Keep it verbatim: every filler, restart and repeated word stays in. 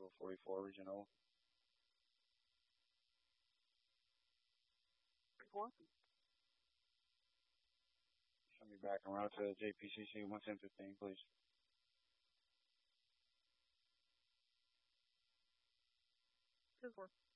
Chicago forty-four Regional. Four. Show me back around to J P C C one ten fifteen, please. Two four.